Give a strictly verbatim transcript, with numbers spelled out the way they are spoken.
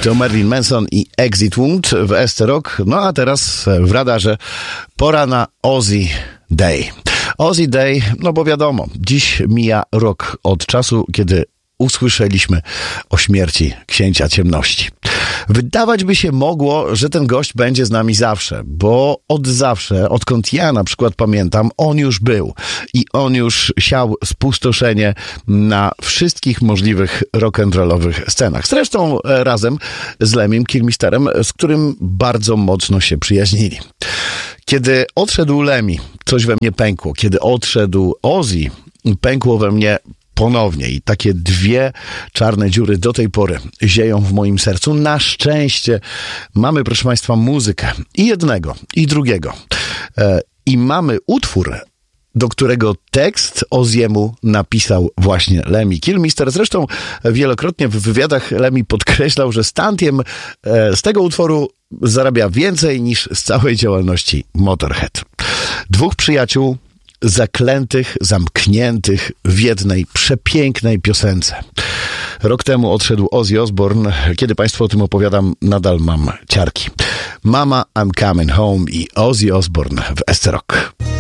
To Marilyn Manson i Exit Wound w S C Rock. No a teraz w radarze pora na Ozzy Day. Ozzy Day, no bo wiadomo, dziś mija rok od czasu, kiedy usłyszeliśmy o śmierci Księcia Ciemności. Wydawać by się mogło, że ten gość będzie z nami zawsze, bo od zawsze, odkąd ja na przykład pamiętam, on już był i on już siał spustoszenie na wszystkich możliwych rock'n'rollowych scenach. Zresztą razem z Lemmym Kilmisterem, z którym bardzo mocno się przyjaźnili. Kiedy odszedł Lemmy, coś we mnie pękło. Kiedy odszedł Ozzy, pękło we mnie ponownie i takie dwie czarne dziury do tej pory zieją w moim sercu. Na szczęście mamy, proszę Państwa, muzykę i jednego, i drugiego. E, I mamy utwór, do którego tekst Ozzy'emu napisał właśnie Lemmy Kilmister. Zresztą wielokrotnie w wywiadach Lemmy podkreślał, że Stantiem e, z tego utworu zarabia więcej niż z całej działalności Motorhead. Dwóch przyjaciół zaklętych, zamkniętych w jednej przepięknej piosence. Rok temu odszedł Ozzy Osbourne. Kiedy Państwu o tym opowiadam, nadal mam ciarki. Mama, I'm Coming Home i Ozzy Osbourne w S C Rock.